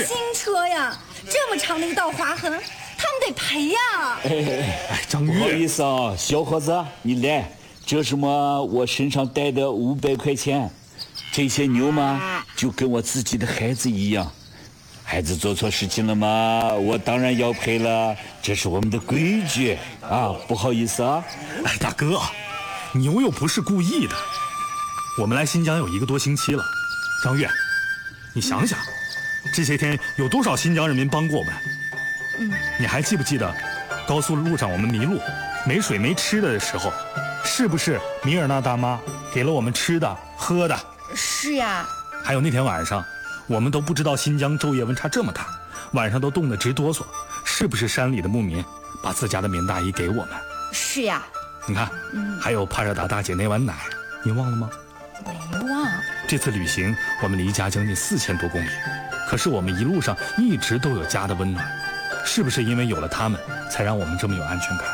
新车呀，这么长的一道划痕，他们得赔呀。 张月， 不好意思啊，小伙子，你来，这是我身上带的500块钱，这些牛嘛，就跟我自己的孩子一样。孩子做错事情了嘛，我当然要赔了，这是我们的规矩啊！不好意思啊。 大哥，牛又不是故意的。我们来新疆有1个多星期了，张月，你想想，这些天有多少新疆人民帮过我们？你还记不记得，高速路上我们迷路、没水没吃的时候，是不是米尔纳大妈给了我们吃的、喝的？ 是呀。 还有那天晚上。我们都不知道新疆昼夜温差这么大，晚上都冻得直哆嗦，是不是山里的牧民把自家的棉大衣给我们？ 是呀。 你看，还有帕热达大姐那碗奶，你忘了吗？ 没忘。 这次旅行我们离家将近4000多公里，可是我们一路上一直都有家的温暖，是不是因为有了他们，才让我们这么有安全感？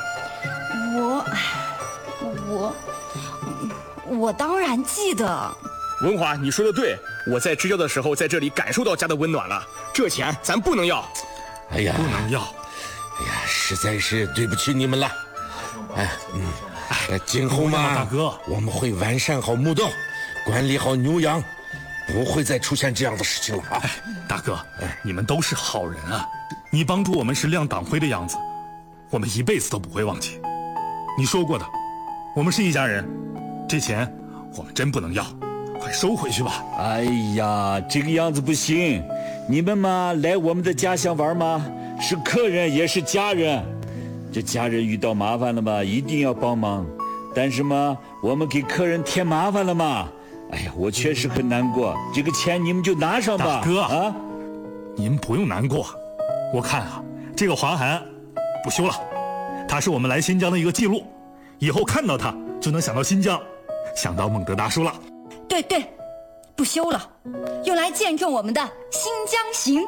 我当然记得。 文华，你说的对，我在支教的时候在这里感受到家的温暖了，这钱咱不能要。 哎呀， 不能要。 哎呀，实在是对不起你们了。今后嘛， 大哥， 我们会完善好牧道，管理好牛羊，不会再出现这样的事情了啊。 大哥，你们都是好人啊，你帮助我们是亮党徽的样子，我们一辈子都不会忘记。你说过的，我们是一家人，这钱我们真不能要。快收回去吧！ 哎呀，这个样子不行。你们嘛，来我们的家乡玩嘛，是客人也是家人。这家人遇到麻烦了嘛，一定要帮忙。但是嘛，我们给客人添麻烦了嘛。哎呀，我确实很难过。这个钱你们就拿上吧。 大哥啊， 您不用难过。我看啊，这个划痕不修了，它是我们来新疆的一个记录，以后看到它就能想到新疆，想到孟德大叔了。 对，不修了，用来见证我们的新疆行。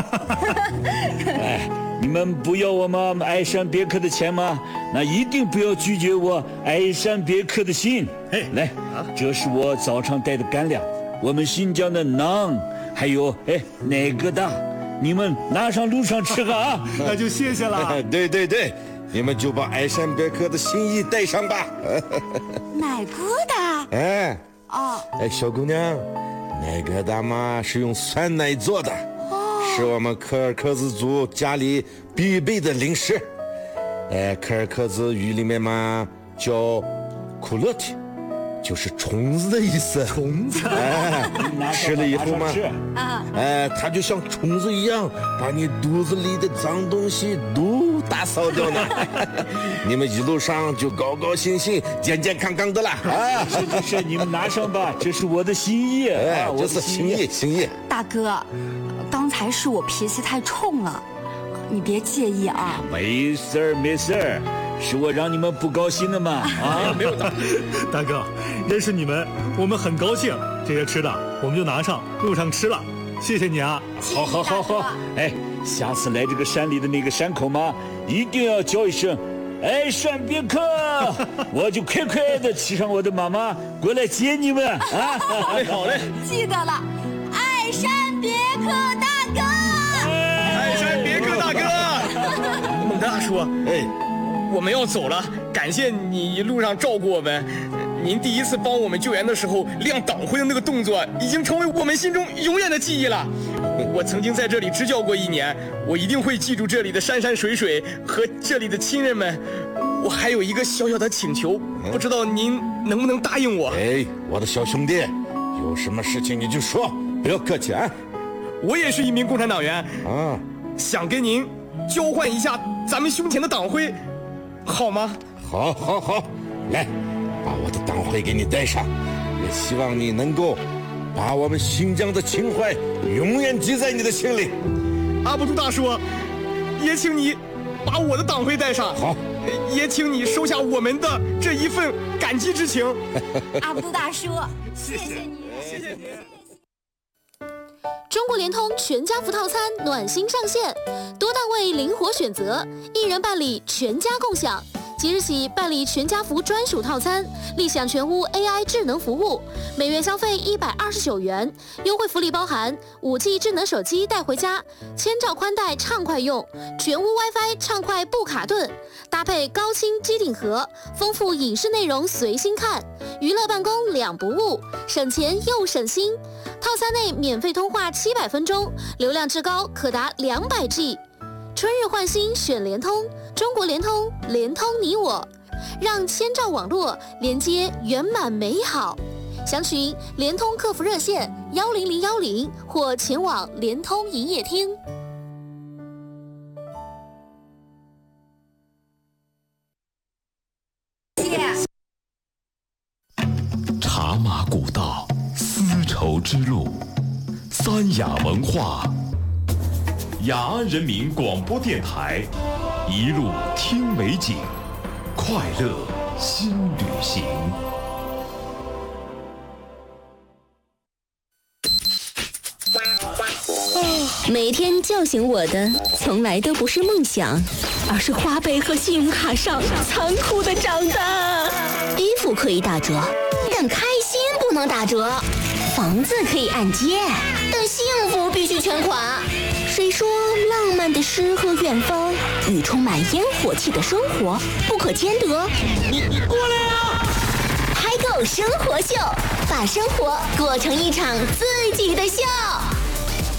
哎，你们不要我们爱山别克的钱吗？那一定不要拒绝我爱山别克的心。来，这是我早上带的干粮，我们新疆的馕，还有奶疙瘩，你们拿上路上吃啊。 那就谢谢了。 对，你们就把爱山别克的心意带上吧。 奶疙瘩。 小姑娘，奶疙瘩嘛是用酸奶做的，是我们柯尔克孜族家里必备的零食。柯尔克孜语里面嘛叫库勒提，就是虫子的意思。 虫子。 吃了以后嘛，它就像虫子一样，把你肚子里的脏东西都打扫掉呢。你们一路上就高高兴兴、健健康康的啦。 是，你们拿上吧，这是我的心意。 这是心意。 大哥，刚才是我脾气太冲了，你别介意啊。 没事儿，是我让你们不高兴的嘛。 没有大哥，认识你们，我们很高兴。这些吃的我们就拿上路上吃了，谢谢你啊。 好，下次来这个山里的那个山口嘛，一定要叫一声爱山别克，我就快快的骑上我的马马过来接你们啊。 好嘞， 记得了，爱山别克大哥。 爱山别克大哥。孟德大叔，我们要走了，感谢你一路上照顾我们。您第一次帮我们救援的时候亮党徽的那个动作，已经成为我们心中永远的记忆了。我曾经在这里支教过1年，我一定会记住这里的山山水水和这里的亲人们。我还有一个小小的请求，不知道您能不能答应我？ 我的小兄弟，有什么事情你就说，不要客气啊。 我也是一名共产党员想跟您交换一下咱们胸前的党徽，好吗？ 好，来，把我的党徽给你带上，也希望你能够把我们新疆的情怀永远记在你的心里。 阿布杜大叔，也请你把我的党徽带上。 好， 也请你收下我们的这一份感激之情。 阿布杜大叔，谢谢你。 中国联通全家福套餐暖心上线，多档位灵活选择，1人办理全家共享， 即日起办理全家福专属套餐，立享全屋 AI 智能服务，每月消费129元，优惠福利包含5G 智能手机带回家，1000兆宽带畅快用，全屋 WiFi 畅快不卡顿，搭配高清机顶盒，丰富影视内容随心看，娱乐办公2不误，省钱又省心。套餐内免费通话700分钟，流量至高可达200G。春日换新选联通，中国联通，联通你我，让1000兆网络连接圆满美好。详询联通客服热线10010或前往联通营业厅。 茶马古道，丝绸之路，三雅文化。雅安人民广播电台，一路听美景，快乐新旅行。 每天叫醒我的，从来都不是梦想，而是花呗和信用卡上残酷的账单。衣服可以打折，但开心不能打折；房子可以按揭，但幸福必须全款。谁说浪漫的诗和远方与充满烟火气的生活不可兼得？你过来啊！嗨购生活秀，把生活过成一场自己的秀。